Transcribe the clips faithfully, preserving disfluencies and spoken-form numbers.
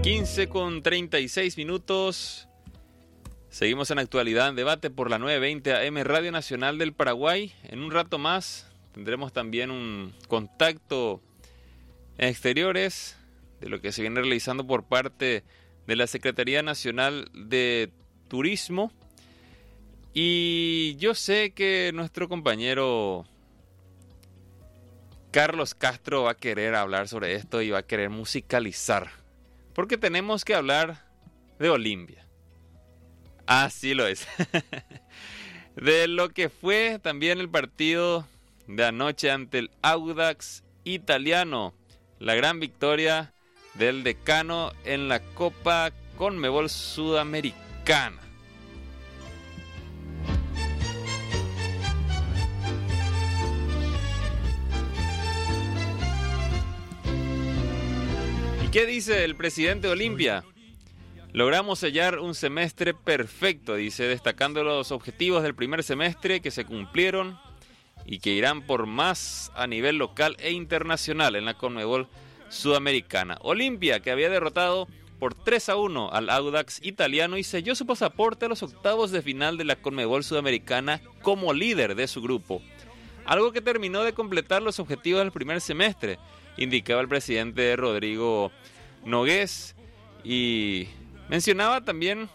quince con treinta y seis minutos. Seguimos en Actualidad en Debate por la novecientos veinte A M Radio Nacional del Paraguay. En un rato más tendremos también un contacto en exteriores de lo que se viene realizando por parte de la Secretaría Nacional de Turismo. Y yo sé que nuestro compañero Carlos Castro va a querer hablar sobre esto y va a querer musicalizar, porque tenemos que hablar de Olimpia. Así lo es. De lo que fue también el partido de anoche ante el Audax Italiano. La gran victoria del decano en la Copa Conmebol Sudamericana. ¿Y qué dice el presidente de Olimpia? Logramos sellar un semestre perfecto, dice, destacando los objetivos del primer semestre que se cumplieron y que irán por más a nivel local e internacional en la Conmebol Sudamericana. Olimpia, que había derrotado por tres a uno al Audax Italiano y selló su pasaporte a los octavos de final de la Conmebol Sudamericana como líder de su grupo. Algo que terminó de completar los objetivos del primer semestre, indicaba el presidente Rodrigo Nogués, y mencionaba también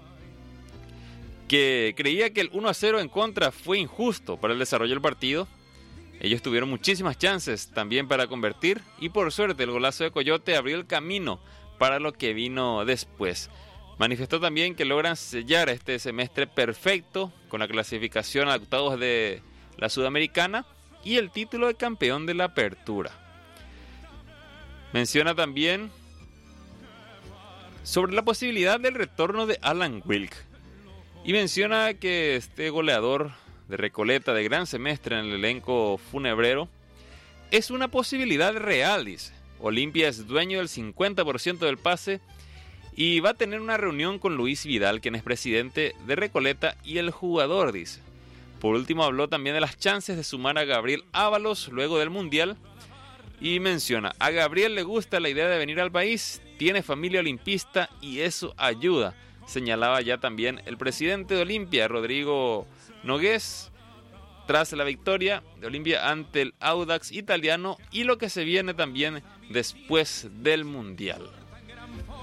que creía que el uno a cero en contra fue injusto para el desarrollo del partido. Ellos tuvieron muchísimas chances también para convertir y por suerte el golazo de Coyote abrió el camino para lo que vino después. Manifestó también que logran sellar este semestre perfecto con la clasificación a octavos de la Sudamericana y el título de campeón de la Apertura. Menciona también sobre la posibilidad del retorno de Alan Wilk y menciona que este goleador de Recoleta de gran semestre en el elenco funebrero es una posibilidad real, dice. Olimpia es dueño del cincuenta por ciento del pase y va a tener una reunión con Luis Vidal, quien es presidente de Recoleta y el jugador, dice. Por último habló también de las chances de sumar a Gabriel Ábalos luego del Mundial y menciona: a Gabriel le gusta la idea de venir al país, tiene familia olimpista y eso ayuda. Señalaba ya también el presidente de Olimpia, Rodrigo Nogués, tras la victoria de Olimpia ante el Audax Italiano y lo que se viene también después del Mundial.